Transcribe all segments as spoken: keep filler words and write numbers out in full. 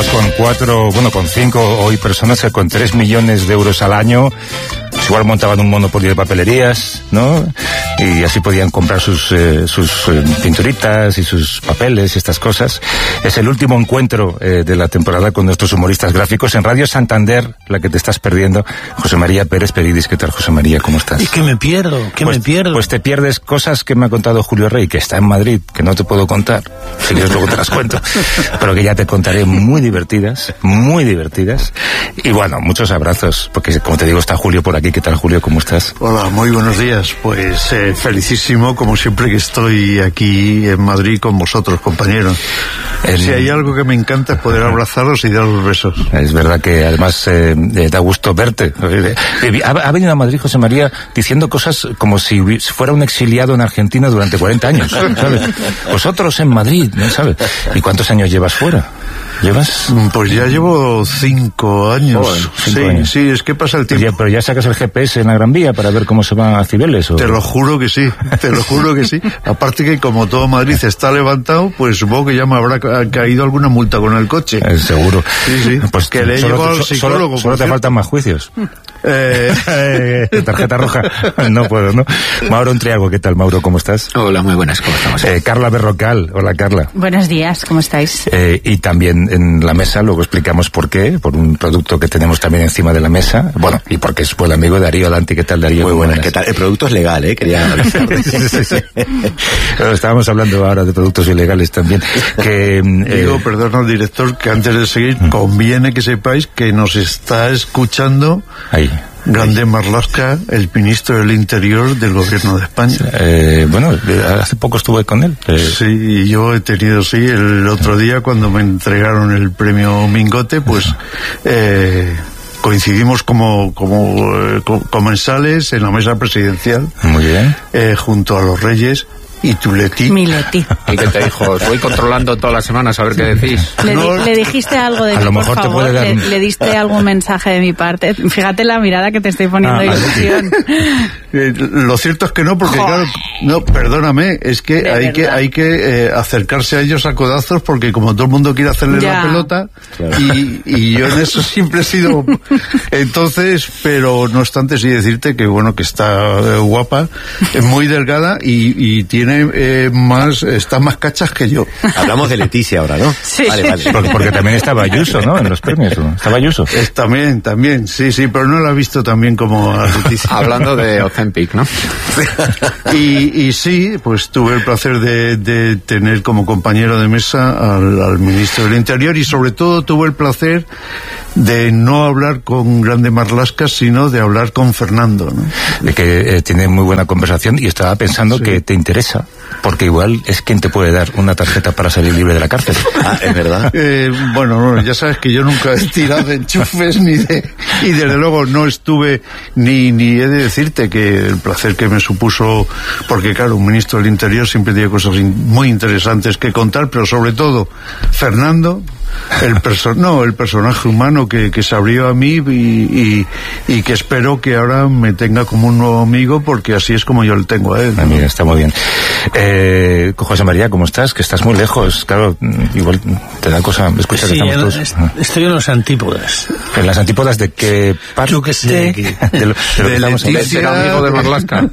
Estamos con cuatro, bueno, con cinco hoy personas que con tres millones de euros al año, pues igual montaban un monopolio de papelerías, ¿no? Y así podían comprar sus, eh, sus eh, pinturitas y sus papeles y estas cosas. Es el último encuentro eh, de la temporada con nuestros humoristas gráficos en Radio Santander, la que te estás perdiendo. José María Pérez Peridis, ¿qué tal, José María? ¿Cómo estás? ¿Y qué me pierdo? ¿Qué pues, me pierdo? Pues te pierdes cosas que me ha contado Julio Rey, que está en Madrid, que no te puedo contar. Si quieres luego te las cuento. Pero que ya te contaré, muy divertidas, muy divertidas. Y bueno, muchos abrazos, porque como te digo, está Julio por aquí. ¿Qué tal, Julio? ¿Cómo estás? Hola, muy buenos días. Pues eh, felicísimo, como siempre que estoy aquí en Madrid con vosotros, compañeros. El... Si hay algo que me encanta es poder abrazaros y daros besos. Es verdad que además eh, eh, da gusto verte. Ha, ha venido a Madrid José María diciendo cosas como si fuera un exiliado en Argentina durante cuarenta años, ¿sabes? Vosotros en Madrid, ¿no sabes? ¿Y cuántos años llevas fuera? ¿Llevas? Pues ya llevo cinco años. Oh, cinco sí, años. sí, es que pasa el tiempo. Pero ya, pero ya sacas el G P S en la Gran Vía para ver cómo se va a Cibeles. ¿O? Te lo juro que sí, te lo juro que sí. Aparte que como todo Madrid está levantado, pues supongo que ya me habrá ca caído alguna multa con el coche. Eh, seguro. Sí, sí. Pues que le llevo al psicólogo. Solo, solo te faltan más juicios. Eh... eh, tarjeta roja. No puedo, ¿no? Mauro Entriago, ¿qué tal, Mauro? ¿Cómo estás? Hola, muy buenas, ¿cómo estamos? Eh, Carla Berrocal, hola, Carla. Buenos días, ¿cómo estáis? Eh, y también en la mesa, luego explicamos por qué, por un producto que tenemos también encima de la mesa. Bueno, y porque es buen amigo Darío Lanti. ¿Qué tal, Darío? Muy buenas, ¿qué tal? El producto es legal, ¿eh? Quería sí, sí, sí. Bueno, estábamos hablando ahora de productos ilegales también. Que, eh... Digo, perdón, director, que antes de seguir, mm. conviene que sepáis que nos está escuchando... Ahí. Grande Marlaska, el ministro del Interior del Gobierno de España. Eh, bueno, hace poco estuve con él. Eh. Sí, yo he tenido, sí, el otro día cuando me entregaron el premio Mingote, pues eh, coincidimos como, como eh, comensales en la mesa presidencial. Muy bien. Eh, junto a los reyes. Y tu Leti. Mi Leti. ¿Y qué te dijo? Os voy controlando todas las semanas a ver qué decís. Le, di, le dijiste algo de a mí, lo mejor por te favor. Puede dar un... le, le diste algún mensaje de mi parte. Fíjate la mirada que te estoy poniendo, ah, ilusión. Eh, lo cierto es que no, porque Joder. claro, no, perdóname, es que de hay verdad. que hay que eh, acercarse a ellos a codazos, porque como todo el mundo quiere hacerle ya. la pelota, claro. y, y yo en eso siempre he sido. Entonces, pero no obstante sí decirte que bueno, que está eh, guapa, es muy delgada y, y tiene Eh, más, está más cachas que yo. Hablamos de Leticia ahora, ¿no? Sí. Vale, vale. Porque, porque también estaba Ayuso, ¿no? En los premios, ¿no? Estaba Ayuso. Es, también, también, sí, sí, pero no la he visto también como a Leticia. Hablando de Ozempic, ¿no? y, y sí, pues tuve el placer de, de tener como compañero de mesa al, al ministro del Interior, y sobre todo tuve el placer de no hablar con Grande Marlaska, sino de hablar con Fernando, ¿no? De que eh, tiene muy buena conversación, y estaba pensando sí. que te interesa, porque igual es quien te puede dar una tarjeta para salir libre de la cárcel. Ah, es verdad. Eh, bueno, ya sabes que yo nunca he tirado de enchufes ni de, y desde luego no estuve ni ni he de decirte que el placer que me supuso, porque claro, un ministro del Interior siempre tiene cosas in, muy interesantes que contar, pero sobre todo Fernando, el perso no, el personaje humano que, que se abrió a mí, y, y, y que espero que ahora me tenga como un nuevo amigo, porque así es como yo le tengo a él, ¿no? Ah, mira, está muy bien. Eh, José María, ¿cómo estás? Que estás muy lejos, claro, igual te da cosa escuchar sí, que estamos est todos. Estoy en los antípodas. ¿En las antípodas de qué parte? Yo que sé. De, de, de lo, de lo que estamos Leticia, de ser amigo de Marlaska.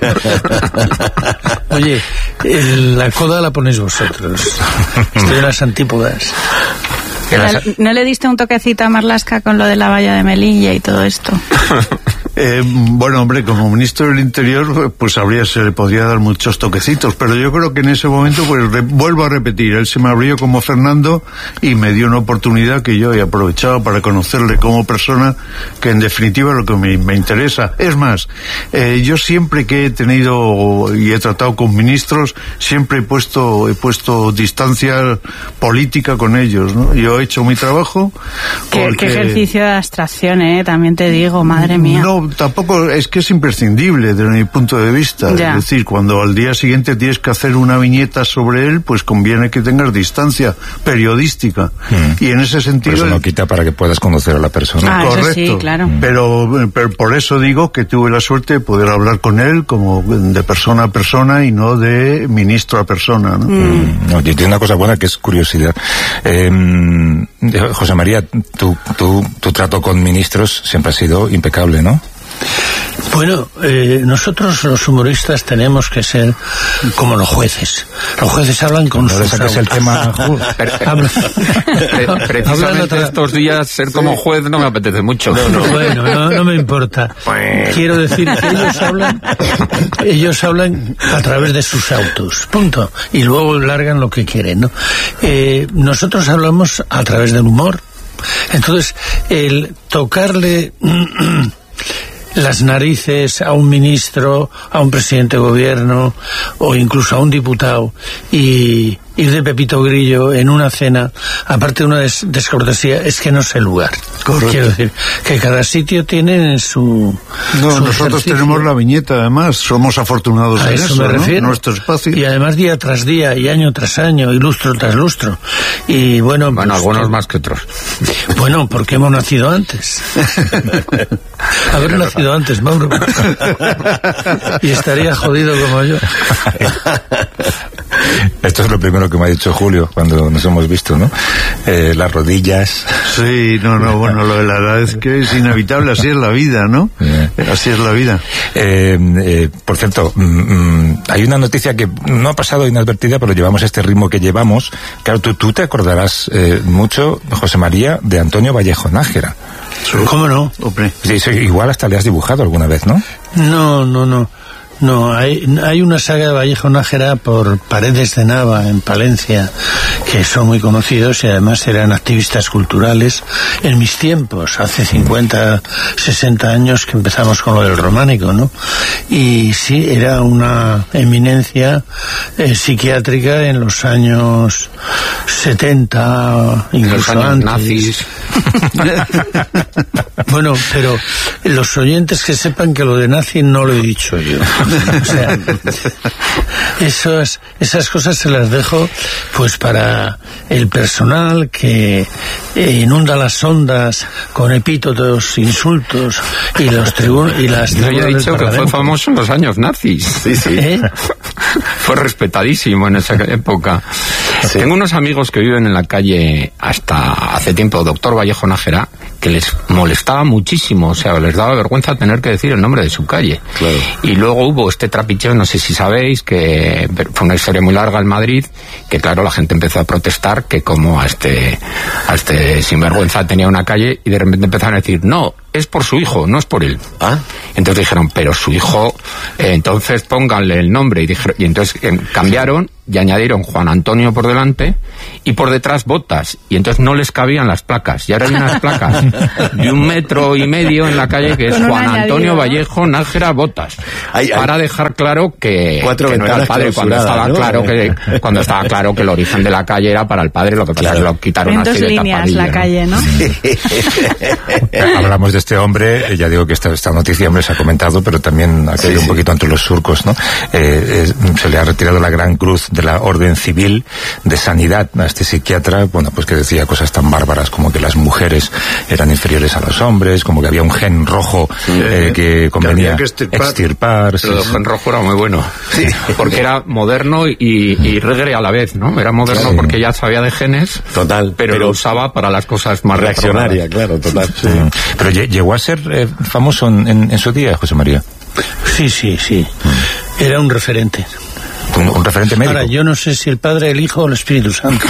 Oye, el, la coda la ponéis vosotros. Estoy en las antípodas. ¿No, ¿No le diste un toquecito a Marlaska con lo de la valla de Melilla y todo esto? Eh, bueno, hombre, como ministro del Interior, pues habría, se le podría dar muchos toquecitos, pero yo creo que en ese momento, pues re, vuelvo a repetir, él se me abrió como Fernando y me dio una oportunidad que yo he aprovechado para conocerle como persona, que en definitiva es lo que me, me interesa. Es más, eh, yo siempre que he tenido y he tratado con ministros, siempre he puesto, he puesto distancia política con ellos, ¿no? Yo he hecho mi trabajo. Qué, porque... qué ejercicio de abstracción, eh, también te digo, madre mía. No, no, tampoco, es que es imprescindible desde mi punto de vista. Ya. Es decir, cuando al día siguiente tienes que hacer una viñeta sobre él, pues conviene que tengas distancia periodística. Mm. Y en ese sentido... Pero eso no quita para que puedas conocer a la persona. Ah, correcto. Eso sí, claro. Pero, pero por eso digo que tuve la suerte de poder hablar con él como de persona a persona y no de ministro a persona, ¿no? Mm. No, y tiene una cosa buena que es curiosidad. Eh, José María, tu, tu, tu trato con ministros siempre ha sido impecable, ¿no? Bueno, eh, nosotros los humoristas tenemos que ser como los jueces. Los jueces hablan con sus autos. Es el tema. Habla, Pre precisamente estos días ser como sí. juez no me apetece mucho. No, no, bueno, no, no me importa. Quiero decir que ellos hablan, ellos hablan a través de sus autos, punto. Y luego largan lo que quieren, ¿no? Eh, nosotros hablamos a través del humor. Entonces, el tocarle las narices a un ministro, a un presidente de gobierno o incluso a un diputado y ir de Pepito Grillo en una cena, aparte de una des descortesía, es que no es el lugar. Correcto. Quiero decir, que cada sitio tiene su... No, su nosotros ejercicio. Tenemos la viñeta, además, somos afortunados a en eso, eso, me ¿no? refiero. Nuestro espacio. Y además día tras día, y año tras año, y lustro tras lustro. Y bueno... Bueno, pues, algunos más que otros. Bueno, porque hemos nacido antes. Haber nacido antes, Mauro. Y estaría jodido como yo. Esto es lo primero que me ha dicho Julio cuando nos hemos visto, ¿no? Eh, las rodillas. Sí, no, no, bueno, lo de la edad es que es inevitable, así es la vida, ¿no? Yeah. Así es la vida. Eh, eh, por cierto, mmm, hay una noticia que no ha pasado inadvertida, pero llevamos este ritmo que llevamos. Claro, tú, tú te acordarás eh, mucho, José María, de Antonio Vallejo Nájera. ¿Cómo no? Sí, sí, igual hasta le has dibujado alguna vez, ¿no? No, no, no. No, hay, hay una saga de Vallejo Nájera por Paredes de Nava en Palencia que son muy conocidos y además eran activistas culturales en mis tiempos, hace cincuenta, sesenta años que empezamos con lo del románico, ¿no? Y sí, era una eminencia eh, psiquiátrica en los años setenta, incluso los años antes. Nazis. Bueno, pero los oyentes que sepan que lo de nazi no lo he dicho yo. O sea, esos, esas cosas se las dejo pues para el personal que inunda las ondas con epítetos, insultos y los tribunos y las yo he dicho que fue famoso en los años nazis. Sí, sí. ¿Eh? Fue respetadísimo en esa época. Sí. Tengo unos amigos que viven en la calle hasta hace tiempo, doctor Vallejo Nájera, que les molestaba muchísimo, o sea, les daba vergüenza tener que decir el nombre de su calle. Claro. Y luego hubo este trapicheo, no sé si sabéis, que fue una historia muy larga en Madrid, que claro, la gente empezó a protestar que como a este, a este sinvergüenza tenía una calle, y de repente empezaron a decir, no, es por su hijo, no es por él. ¿Ah? Entonces dijeron, pero su hijo, eh, entonces pónganle el nombre, y, dijeron, y entonces eh, cambiaron y añadieron Juan Antonio por delante y por detrás Botas, y entonces no les cabían las placas, y ahora hay unas placas de un metro y medio en la calle que es Juan Antonio Vallejo Nájera Botas, hay, hay para dejar claro que, que no era el padre, cuando estaba, ¿no? claro que, cuando estaba claro que el origen de la calle era para el padre, lo que pasa claro. es que lo quitaron así de tapadillo. En dos líneas la calle, ¿no? ¿no? Hablamos de este hombre, ya digo que esta, esta noticia hombre se ha comentado, pero también ha caído sí, un poquito sí. entre los surcos, ¿no? Eh, eh, se le ha retirado la gran cruz de la Orden Civil de Sanidad a este psiquiatra, bueno, pues que decía cosas tan bárbaras como que las mujeres eran inferiores a los hombres, como que había un gen rojo eh, que convenía que que extirpar. extirpar Pero sí, el gen rojo era muy bueno, sí, porque era moderno y, y regre a la vez, ¿no? Era moderno sí. porque ya sabía de genes, total, pero, pero lo usaba para las cosas más reaccionarias, claro, total. Sí. Sí. Pero llegó a ser eh, famoso en, en, en su día, José María. Sí, sí, sí. Mm. Era un referente. Un, un referente médico. Ahora, yo no sé si el Padre, el Hijo o el Espíritu Santo.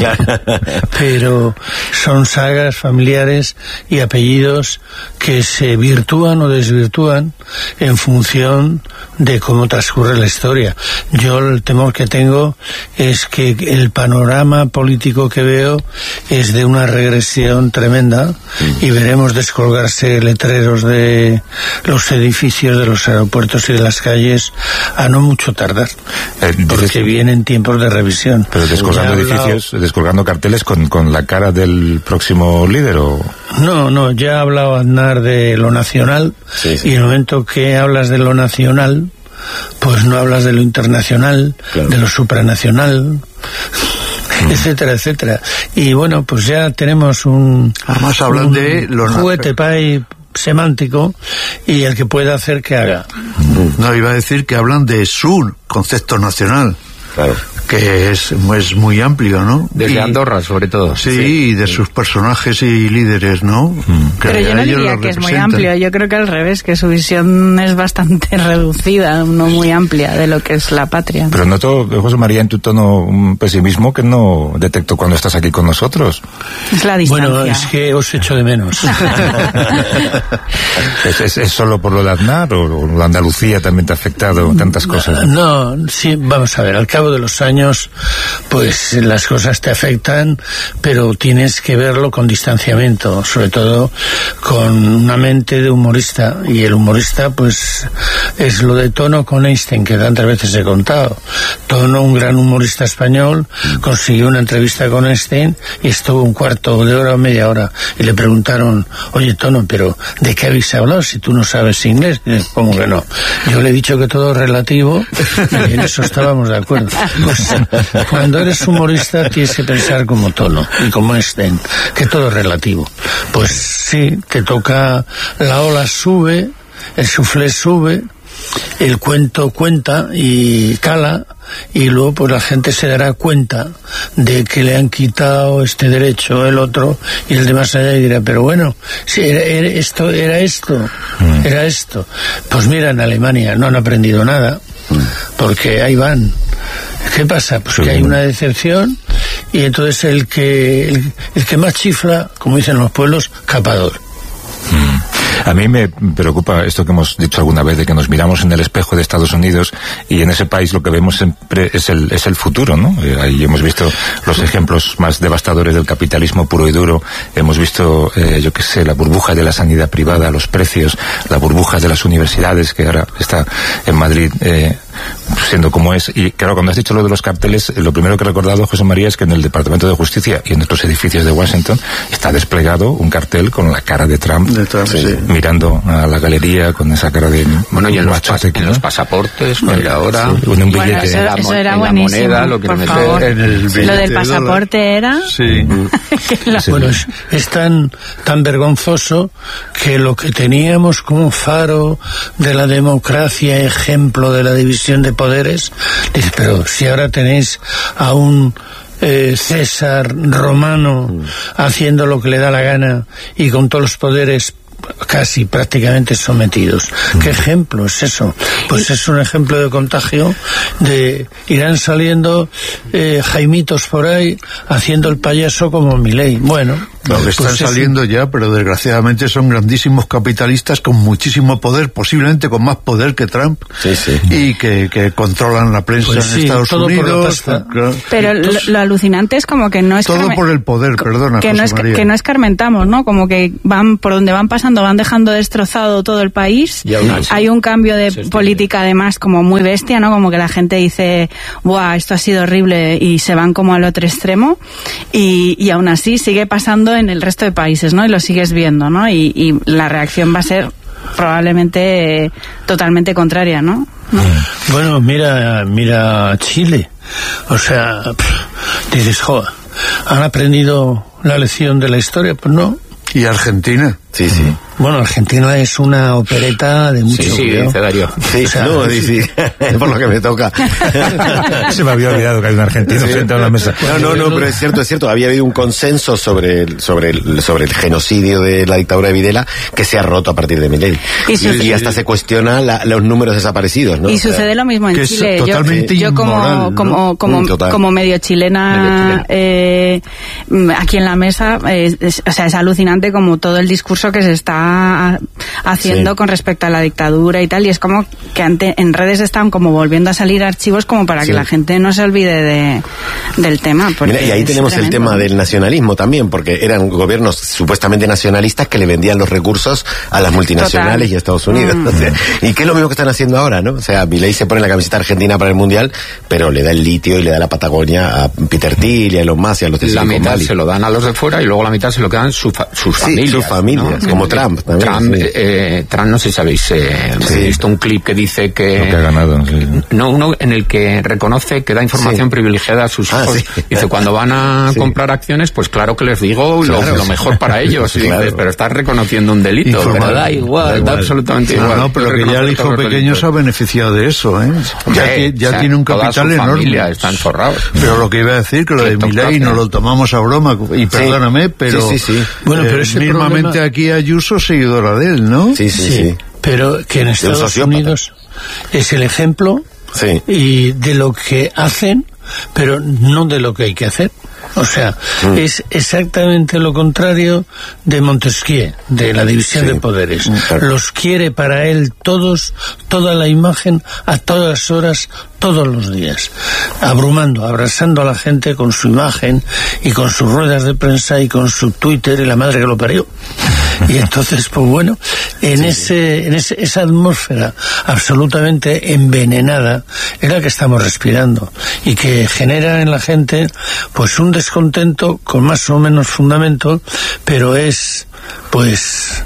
Pero son sagas familiares y apellidos que se virtúan o desvirtúan en función de cómo transcurre la historia. Yo el temor que tengo es que el panorama político que veo es de una regresión tremenda y veremos descolgarse letreros de los edificios de los aeropuertos y de las calles a no mucho tardar. Eh, Porque dices, vienen tiempos de revisión. Pero descolgando edificios, hablado... descolgando carteles con, con la cara del próximo líder, ¿o...? No, no, ya ha hablado Aznar de lo nacional, sí, sí. Y en el momento que hablas de lo nacional, pues no hablas de lo internacional, claro. De lo supranacional, mm. etcétera, etcétera. Y bueno, pues ya tenemos un... Además hablan un de los juguete pay semántico, y el que pueda hacer que haga. No, iba a decir que hablan de su concepto nacional. Claro. Que es, es muy amplio, ¿no? Desde y, Andorra, sobre todo. Sí, sí, y de sus personajes y líderes, ¿no? Mm. Pero yo no diría que es muy amplio, yo creo que al revés, que su visión es bastante reducida, no muy amplia, de lo que es la patria. Pero noto, José María, en tu tono un pesimismo que no detecto cuando estás aquí con nosotros. Es la distancia. Bueno, es que os echo de menos. ¿Es, es, ¿Es solo por lo de Aznar o la Andalucía también te ha afectado tantas cosas? No, sí, vamos a ver, al cabo de los años pues las cosas te afectan, pero tienes que verlo con distanciamiento, sobre todo con una mente de humorista, y el humorista pues es lo de Tono con Einstein, que tantas veces he contado. Tono, un gran humorista español, consiguió una entrevista con Einstein y estuvo un cuarto de hora o media hora, y le preguntaron: oye Tono, pero ¿de qué habéis hablado si tú no sabes inglés? ¿Cómo que no? Yo le he dicho que todo es relativo, y en eso estábamos de acuerdo. Pues cuando eres humorista tienes que pensar como Tono y como Einstein, que todo es relativo. Pues sí, te toca, la ola sube, el suflé sube, el cuento cuenta y cala, y luego pues la gente se dará cuenta de que le han quitado este derecho, el otro, y el de más allá, y dirá: pero bueno, si era, era esto, era esto, mm. era esto. Pues mira, en Alemania no han aprendido nada, porque ahí van. ¿Qué pasa? Pues que hay una decepción, y entonces el que el, el que más chifla, como dicen los pueblos, capador. A mí me preocupa esto que hemos dicho alguna vez, de que nos miramos en el espejo de Estados Unidos y en ese país lo que vemos siempre es el, es el futuro, ¿no? Eh, ahí hemos visto los ejemplos más devastadores del capitalismo puro y duro, hemos visto, eh, yo qué sé, la burbuja de la sanidad privada, los precios, la burbuja de las universidades, que ahora está en Madrid eh, siendo como es. Y claro, cuando has dicho lo de los carteles, lo primero que he recordado, José María, es que en el Departamento de Justicia y en otros edificios de Washington está desplegado un cartel con la cara de Trump, de Trump sí. Sí. mirando a la galería con esa cara de... Bueno, y en los, pas en los pasaportes, ¿no? Y ahora... Sí, un billete. Bueno, eso, la, eso era en buenísimo, la moneda, lo que por meter favor. En el lo del pasaporte de era... Sí. la... Bueno, es, es tan, tan vergonzoso que lo que teníamos como faro de la democracia, ejemplo de la división de poderes, dice, pero si ahora tenéis a un... Eh, César romano mm. haciendo lo que le da la gana y con todos los poderes casi prácticamente sometidos. Mm. ¿Qué ejemplo es eso? Pues es un ejemplo de contagio, de irán saliendo eh, Jaimitos por ahí haciendo el payaso como Milei. Bueno, lo que están pues saliendo es... ya, pero desgraciadamente son grandísimos capitalistas con muchísimo poder, posiblemente con más poder que Trump, sí, sí. y que, que controlan la prensa pues en sí, Estados todo Unidos. Por claro. Pero Entonces, lo, lo alucinante es como que no es todo Carmen... por el poder, perdona, que José no es María. que no escarmentamos, ¿no? Como que van por donde van pasando, van dejando destrozado todo el país. Hay un cambio de sí, política además como muy bestia, ¿no? Como que la gente dice, ¡buah, esto ha sido horrible! Y se van como al otro extremo, y, y aún así sigue pasando en el resto de países, ¿no? Y lo sigues viendo, ¿no? Y, y la reacción va a ser probablemente eh, totalmente contraria, ¿no? ¿No? Bueno, mira, mira Chile. O sea, pff, dices, joder, ¿han aprendido la lección de la historia? Pues no. ¿Y Argentina? Sí, sí. Bueno, Argentina es una opereta de mucho sí, sí, cuidado. dice Darío. Sí, o sea, no, sí, sí. Por lo que me toca. Se me había olvidado que hay un argentino sí. sentado en la mesa. No, no, no, pero es cierto, es cierto. Había habido un consenso sobre el, sobre el, sobre el genocidio de la dictadura de Videla que se ha roto a partir de Milei. Y, y, y hasta se cuestiona la, los números desaparecidos, ¿no? Y sucede lo mismo en Chile. Yo, yo como, inmoral, como, ¿no? como, mm, como medio chilena, medio chilena. Eh, aquí en la mesa, eh, es, o sea, es alucinante como todo el discurso discurso que se está haciendo sí. con respecto a la dictadura y tal, y es como que ante, en redes están como volviendo a salir archivos como para sí. que la gente no se olvide de, del tema. Mira, y ahí tenemos tremendo. El tema del nacionalismo también, porque eran gobiernos supuestamente nacionalistas que le vendían los recursos a las multinacionales Total. Y a Estados Unidos. Mm. O sea, y que es lo mismo que están haciendo ahora, ¿no? O sea, Milei se pone la camiseta argentina para el Mundial, pero le da el litio y le da la Patagonia a Peter Thiel y a Elon Musk y a los de Silicon Valley. La mitad se lo dan a los de fuera y luego la mitad se lo quedan su fa- sus sí, familias. sus familias, ¿no? Como Trump también. Trump, sí. eh, Trump, no sé si habéis eh, sí. visto un clip que dice que... Lo que ha ganado, sí. No, uno en el que reconoce que da información sí. privilegiada a sus hijos. Ah, sí. Dice, cuando van a sí. comprar acciones, pues claro que les digo claro. lo, lo mejor para ellos. Y claro. dices, pero estás reconociendo un delito. Pero da igual, da, igual. da absolutamente igual. No, no, pero que ya el hijo pequeño se ha beneficiado de eso, ¿eh? Hombre, ya ya o sea, tiene un capital enorme. Están forrados. Pero lo que iba a decir, que lo de Milei no lo tomamos a broma, y perdóname, sí. pero, sí, sí, sí. Bueno, pero eh, mismamente problema... aquí Ayuso seguidora de él, ¿no? Sí, sí, sí. sí. Pero que en Estados Unidos es el ejemplo sí. y de lo que hacen, pero no de lo que hay que hacer. O sea, mm. es exactamente lo contrario de Montesquieu, de la división sí. de poderes. Claro. Los quiere para él todos, toda la imagen, a todas horas, todos los días, abrumando, abrazando a la gente con su imagen y con sus ruedas de prensa y con su Twitter y la madre que lo parió. Y entonces, pues bueno, en sí. ese, en ese, esa atmósfera absolutamente envenenada es la que estamos respirando y que genera en la gente pues un descontento con más o menos fundamento, pero es pues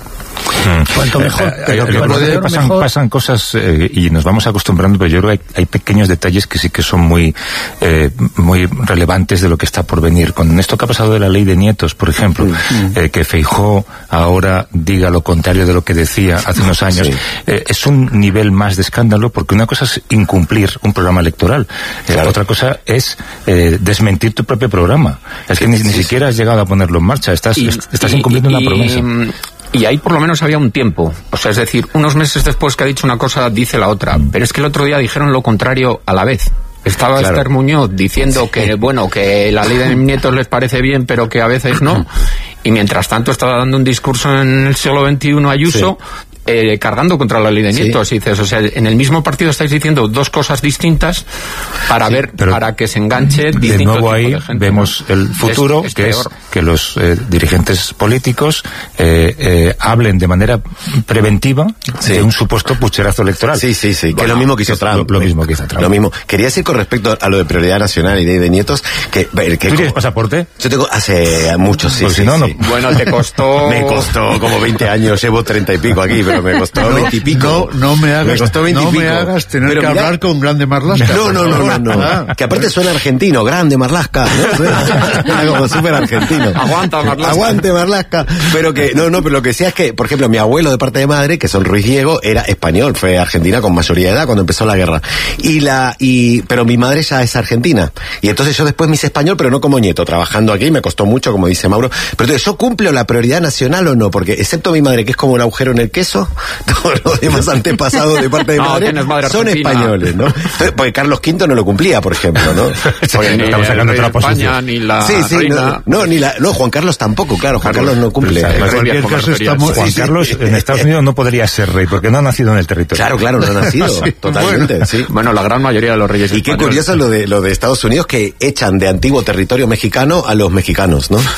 cuanto mejor. Eh, eh, pero puede, pasan, mejor. pasan cosas eh, y nos vamos acostumbrando, pero yo creo que hay, hay pequeños detalles que sí que son muy eh, muy relevantes de lo que está por venir. Con esto que ha pasado de la ley de nietos, por ejemplo, mm. eh, que Feijóo ahora diga lo contrario de lo que decía hace unos años, sí. eh, es un nivel más de escándalo, porque una cosa es incumplir un programa electoral, eh, claro. otra cosa es eh, desmentir tu propio programa. Es que sí, ni, sí, ni siquiera sí. has llegado a ponerlo en marcha, estás, y, estás y, incumpliendo y, una promesa. Y, Y ahí por lo menos había un tiempo, o sea, es decir, unos meses después que ha dicho una cosa, dice la otra, pero es que el otro día dijeron lo contrario a la vez. Estaba claro. Esther Muñoz diciendo sí. que, bueno, que la ley de nietos les parece bien, pero que a veces no, y mientras tanto estaba dando un discurso en el siglo veintiuno Ayuso, sí. Eh, cargando contra la ley de nietos, sí. y dices, o sea, en el mismo partido estáis diciendo dos cosas distintas para sí, ver, para que se enganche distinto de nuevo tipo ahí de gente, vemos ¿no? el futuro, es, es que peor. Es que los eh, dirigentes políticos eh, eh, hablen de manera preventiva sí. de un supuesto pucherazo electoral. Sí, sí, sí, bueno, que es lo mismo que hizo Trump. Lo, lo mismo que hizo Trump. Lo mismo. Quería decir con respecto a lo de prioridad nacional y ley de nietos, que... que ¿Tú tienes pasaporte? Yo tengo hace muchos, sí, pues sí, si no, sí. no. Bueno, te costó... me costó como veinte años, llevo treinta y pico aquí, pero me costó veinte y pico. No, no me hagas, me costó veinte no y pico. Me hagas tener pero que mirá, hablar con Grande Marlaska. No, no, no, no, no. Ah. Que aparte suena argentino, Grande Marlaska, ¿no? Suena como súper argentino. Aguanta Marlaska. Aguante Marlaska. Pero que, no, no, pero lo que decía es que, por ejemplo, mi abuelo de parte de madre, que son Ruiz Diego, era español, fue argentina con mayoría de edad cuando empezó la guerra. Y la, y, pero mi madre ya es argentina. Y entonces yo después me hice español, pero no como nieto, trabajando aquí, me costó mucho, como dice Mauro. Pero entonces, ¿yo cumplo la prioridad nacional o no? Porque, excepto mi madre, que es como un agujero en el queso, todos los demás antepasados de parte de no, madre, madre son españoles, ¿no? Entonces, porque Carlos quinto no lo cumplía, por ejemplo, ¿no? Porque no estamos sacando otra posición. Ni la sí, sí, reina. No, no, ni la, no, Juan Carlos tampoco, claro, Juan Carlos, Carlos no cumple. En cualquier caso estamos... Juan Carlos en Estados Unidos no podría ser rey, porque no ha nacido en el territorio. Claro, claro, no ha nacido, sí, totalmente, bueno, sí. Bueno, la gran mayoría de los reyes y españoles. Qué curioso lo de, lo de Estados Unidos, que echan de antiguo territorio mexicano a los mexicanos, ¿no?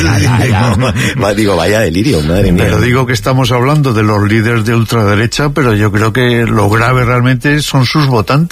no, digo, vaya delirio, madre mía. Pero digo que estamos hablando de los líderes de ultraderecha, pero yo creo que lo grave realmente son sus votantes.